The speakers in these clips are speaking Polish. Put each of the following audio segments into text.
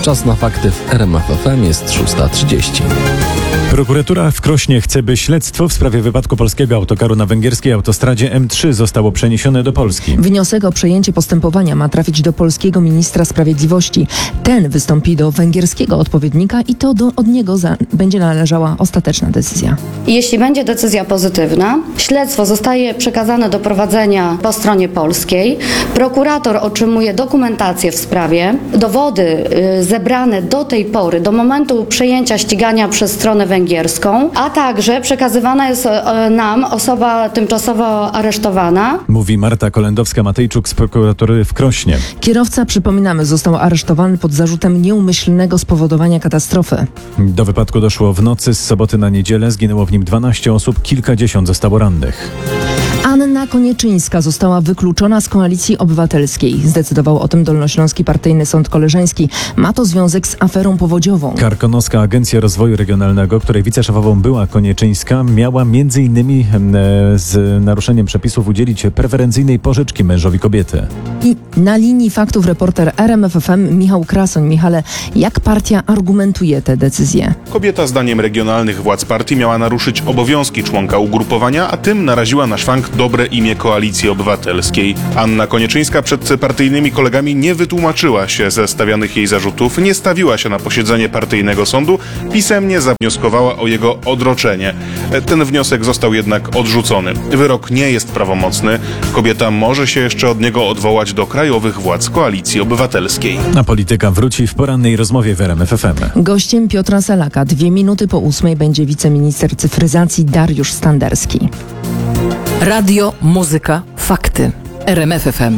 Czas na fakty w RMF FM jest 6:30. Prokuratura w Krośnie chce, by śledztwo w sprawie wypadku polskiego autokaru na węgierskiej autostradzie M3 zostało przeniesione do Polski. Wniosek o przejęcie postępowania ma trafić do polskiego ministra sprawiedliwości. Ten wystąpi do węgierskiego odpowiednika i to od niego będzie należała ostateczna decyzja. Jeśli będzie decyzja pozytywna, śledztwo zostaje przekazane do prowadzenia po stronie polskiej. Prokurator otrzymuje dokumentację w sprawie, dowody zebrane do tej pory, do momentu przejęcia ścigania przez stronę węgierską, a także przekazywana jest nam osoba tymczasowo aresztowana. Mówi Marta Kolendowska-Matejczuk z prokuratury w Krośnie. Kierowca, przypominamy, został aresztowany pod zarzutem nieumyślnego spowodowania katastrofy. Do wypadku doszło w nocy z soboty na niedzielę. Zginęło w nim 12 osób, kilkadziesiąt zostało rannych. Anna Konieczynska została wykluczona z Koalicji Obywatelskiej. Zdecydował o tym Dolnośląski Partyjny Sąd Koleżeński. Ma to związek z aferą powodziową. Karkonoska Agencja Rozwoju Regionalnego, której wiceszefową była Konieczynska, miała m.in. z naruszeniem przepisów udzielić preferencyjnej pożyczki mężowi kobiety. I na linii faktów reporter RMF FM Michał Krasoń. Michale, jak partia argumentuje tę decyzję? Kobieta zdaniem regionalnych władz partii miała naruszyć obowiązki członka ugrupowania, a tym naraziła na szwank dobre imię Koalicji Obywatelskiej. Anna Konieczynska przed partyjnymi kolegami nie wytłumaczyła się ze stawianych jej zarzutów, nie stawiła się na posiedzenie partyjnego sądu, pisemnie zawnioskowała o jego odroczenie. Ten wniosek został jednak odrzucony. Wyrok nie jest prawomocny. Kobieta może się jeszcze od niego odwołać do krajowych władz Koalicji Obywatelskiej. A polityka wróci w porannej rozmowie w RMF FM. Gościem Piotra Selaka 2:02 będzie wiceminister cyfryzacji Dariusz Standerski. Radio, muzyka, fakty. RMF FM.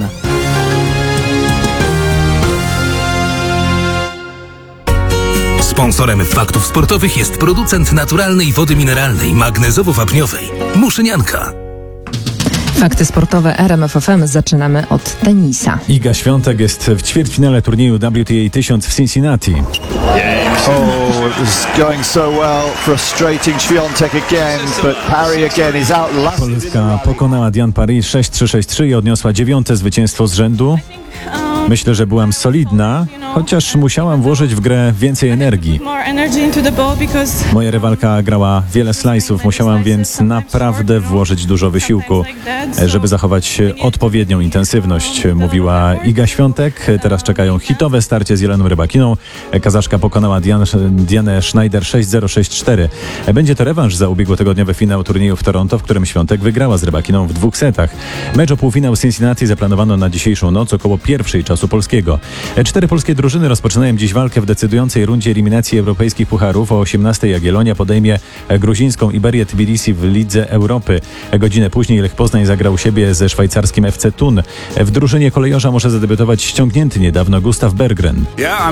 Sponsorem faktów sportowych jest producent naturalnej wody mineralnej, magnezowo-wapniowej Muszynianka. Fakty sportowe RMF FM zaczynamy od tenisa. Iga Świątek jest w ćwierćfinale turnieju WTA 1000 w Cincinnati. Oh, it was going so well. Frustrating Świątek again, but Parry again is out. Polska pokonała Diane Paris 6-3, 6-3 i odniosła 9. zwycięstwo z rzędu. Myślę, że byłam solidna, chociaż musiałam włożyć w grę więcej energii. Moja rywalka grała wiele slajdów, musiałam więc naprawdę włożyć dużo wysiłku, żeby zachować odpowiednią intensywność, mówiła Iga Świątek. Teraz czekają hitowe starcie z Jeleną Rybakiną. Kazaszka pokonała Dianę Schneider 6-0, 6-4. Będzie to rewanż za ubiegłotygodniowy finał turnieju w Toronto, w którym Świątek wygrała z Rybakiną w 2 setach. Mecz o półfinał z Cincinnati zaplanowano na dzisiejszą noc około 1:00 czasu polskiego. 4 polskie drużyny rozpoczynają dziś walkę w decydującej rundzie eliminacji europejskich pucharów. O 18:00 Jagiellonia podejmie gruzińską Iberię Tbilisi w Lidze Europy. Godzinę później Lech Poznań zagra u siebie ze szwajcarskim FC Thun. W drużynie kolejorza może zadebiutować ściągnięty niedawno Gustav Berggren.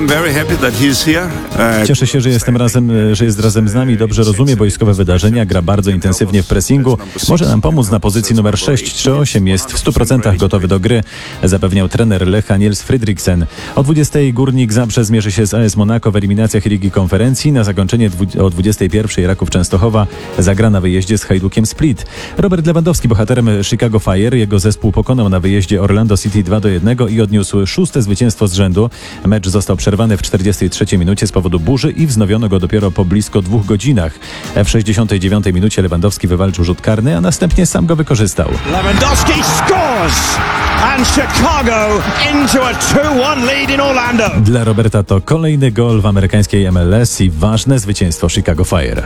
Cieszę się, że jest razem z nami, dobrze rozumie wojskowe wydarzenia, gra bardzo intensywnie w pressingu. Może nam pomóc na pozycji numer 6 czy 8. Jest w 100% gotowy do gry, zapewniał trener Lecha Niels Fridriksen. O 20:00 Górnik Zabrze zmierzy się z AS Monaco w eliminacjach Ligi Konferencji. Na zakończenie o 21:00 Raków Częstochowa zagra na wyjeździe z Hajdukiem Split. Robert Lewandowski bohaterem Chicago Fire. Jego zespół pokonał na wyjeździe Orlando City 2-1 i odniósł 6. zwycięstwo z rzędu. Mecz został przerwany w 43 minucie z powodu burzy i wznowiono go dopiero po blisko 2 godzinach. W 69 minucie Lewandowski wywalczył rzut karny, a następnie sam go wykorzystał. Lewandowski scores and Chicago into a 2-1 lead in Orlando. Dla Roberta to kolejny gol w amerykańskiej MLS i ważne zwycięstwo Chicago Fire.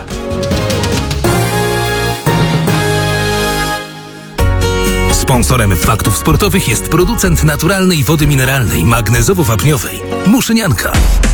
Sponsorem faktów sportowych jest producent naturalnej wody mineralnej, magnezowo-wapniowej Muszynianka.